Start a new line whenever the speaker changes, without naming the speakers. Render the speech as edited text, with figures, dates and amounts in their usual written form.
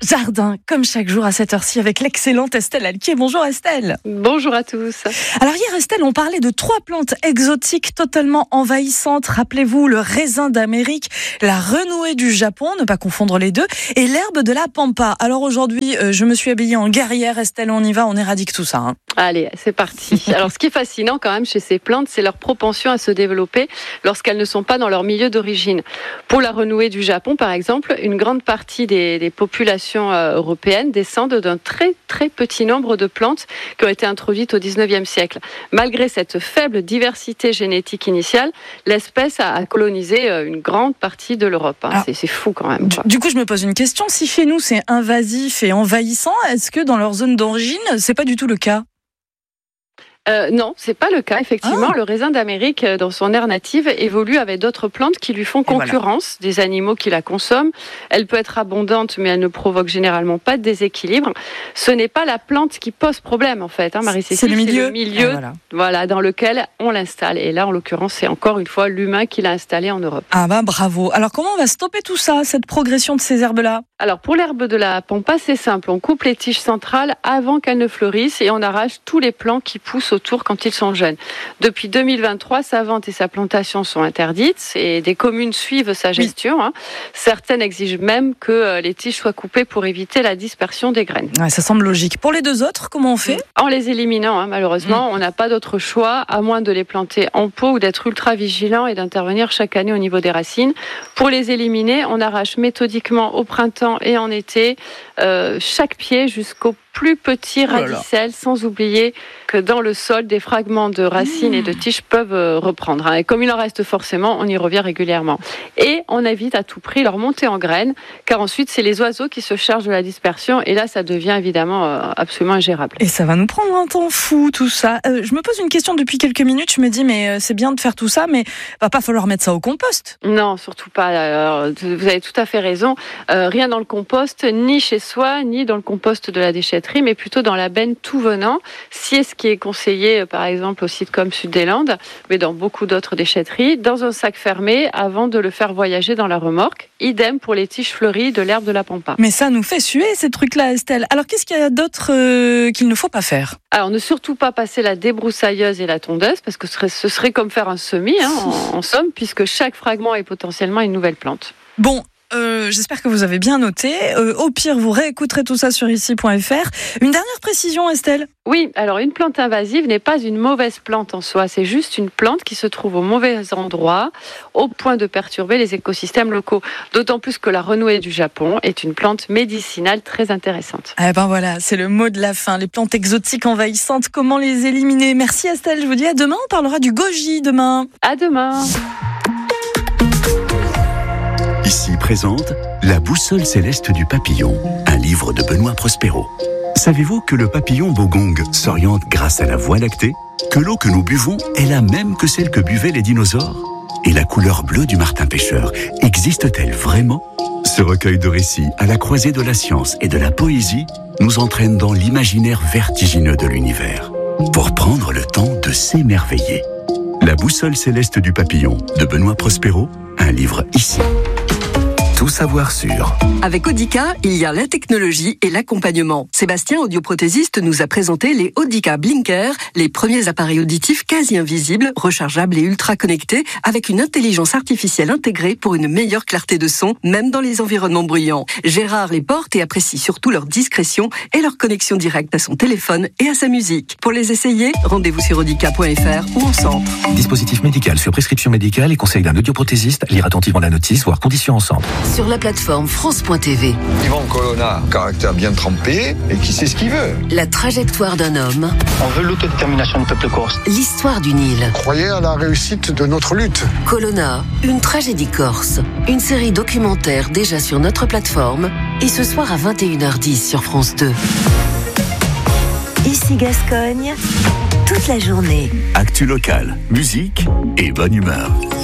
jardin, comme chaque jour à cette heure-ci avec l'excellente Estelle Alquier. Bonjour Estelle.
Bonjour à tous.
Alors hier Estelle, on parlait de 3 plantes exotiques totalement envahissantes. Rappelez-vous, le raisin d'Amérique, la renouée du Japon, ne pas confondre les deux, et l'herbe de la pampa. Alors aujourd'hui, je me suis habillée en guerrière. Estelle, on y va, on éradique tout ça.
Allez, c'est parti. Alors ce qui est fascinant quand même chez ces plantes, c'est leur propension à se développer lorsqu'elles ne sont pas dans leur milieu d'origine. Pour la renouée du Japon, par exemple, une grande partie des populations européennes descendent d'un très très petit nombre de plantes qui ont été introduites au 19e siècle. Malgré cette faible diversité génétique initiale, l'espèce a colonisé une grande partie de l'Europe. Alors, c'est fou quand même.
Du coup, je me pose une question. Si chez nous c'est invasif et envahissant, est-ce que dans leur zone d'origine, c'est pas du tout le cas ?
Non, c'est pas le cas. Effectivement, le raisin d'Amérique, dans son aire native, évolue avec d'autres plantes qui lui font concurrence, des animaux qui la consomment. Elle peut être abondante, mais elle ne provoque généralement pas de déséquilibre. Ce n'est pas la plante qui pose problème, en fait, Marie-Cécile.
C'est le milieu,
voilà, dans lequel on l'installe. Et là, en l'occurrence, c'est encore une fois l'humain qui l'a installé en Europe.
Ah bah bravo. Alors comment on va stopper tout ça, cette progression de ces herbes-là ?
Alors pour l'herbe de la pampa, c'est simple. On coupe les tiges centrales avant qu'elles ne fleurissent et on arrache tous les plants qui poussent autour quand ils sont jeunes. Depuis 2023, sa vente et sa plantation sont interdites et des communes suivent sa gestion. Certaines exigent même que les tiges soient coupées pour éviter la dispersion des graines.
Ouais, ça semble logique. Pour les deux autres, comment on fait ?
En les éliminant, malheureusement, on n'a pas d'autre choix à moins de les planter en pot ou d'être ultra vigilant et d'intervenir chaque année au niveau des racines. Pour les éliminer, on arrache méthodiquement au printemps et en été chaque pied jusqu'au plus petit radicelle, sans oublier que dans le sol, des fragments de racines et de tiges peuvent reprendre. Et comme il en reste forcément, on y revient régulièrement. Et on évite à tout prix leur montée en graines, car ensuite, c'est les oiseaux qui se chargent de la dispersion, et là, ça devient évidemment absolument ingérable.
Et ça va nous prendre un temps fou, tout ça. Je me pose une question depuis quelques minutes, je me dis, mais c'est bien de faire tout ça, mais va pas falloir mettre ça au compost.
Non, surtout pas. Alors, vous avez tout à fait raison. Rien dans le compost, ni chez soi, ni dans le compost de la déchetterie, mais plutôt dans la benne tout venant. C'est ce qui est conseillé, par exemple, au site comme Sud des Landes, mais dans beaucoup d'autres déchetteries, dans un sac fermé avant de le faire voyager dans la remorque. Idem pour les tiges fleuries de l'herbe de la pampa.
Mais ça nous fait suer, ces trucs-là, Estelle. Alors, qu'est-ce qu'il y a d'autre qu'il ne faut pas faire ?
Alors, ne surtout pas passer la débroussailleuse et la tondeuse, parce que ce serait comme faire un semis, en somme, puisque chaque fragment est potentiellement une nouvelle plante.
Bon. J'espère que vous avez bien noté. Au pire, vous réécouterez tout ça sur ici.fr. Une dernière précision, Estelle ?
Oui, alors une plante invasive n'est pas une mauvaise plante en soi. C'est juste une plante qui se trouve au mauvais endroit, au point de perturber les écosystèmes locaux. D'autant plus que la renouée du Japon est une plante médicinale très intéressante.
Eh ben voilà, c'est le mot de la fin. Les plantes exotiques envahissantes, comment les éliminer ? Merci Estelle, je vous dis à demain. On parlera du goji demain.
À demain.
Ici présente La boussole céleste du papillon, un livre de Benoît Prospero. Savez-vous que le papillon bogong s'oriente grâce à la voie lactée ? Que l'eau que nous buvons est la même que celle que buvaient les dinosaures ? Et la couleur bleue du martin pêcheur existe-t-elle vraiment ? Ce recueil de récits à la croisée de la science et de la poésie nous entraîne dans l'imaginaire vertigineux de l'univers pour prendre le temps de s'émerveiller. La boussole céleste du papillon de Benoît Prospero, un livre ici. Tout savoir sur.
Avec Audica, il y a la technologie et l'accompagnement. Sébastien, audioprothésiste, nous a présenté les Audica Blinker, les premiers appareils auditifs quasi invisibles, rechargeables et ultra connectés, avec une intelligence artificielle intégrée pour une meilleure clarté de son, même dans les environnements bruyants. Gérard les porte et apprécie surtout leur discrétion et leur connexion directe à son téléphone et à sa musique. Pour les essayer, rendez-vous sur audica.fr ou en centre.
Dispositif médical sur prescription médicale et conseil d'un audioprothésiste. Lire attentivement la notice, voir conditions en centre.
Sur la plateforme France.tv.
Yvan Colonna, caractère bien trempé et qui sait ce qu'il veut.
La trajectoire d'un homme.
On veut l'autodétermination du peuple corse.
L'histoire du Nil.
Croyez à la réussite de notre lutte.
Colonna, une tragédie corse. Une série documentaire déjà sur notre plateforme et ce soir à 21h10 sur France 2.
Ici Gascogne, toute la journée.
Actu locale, musique et bonne humeur.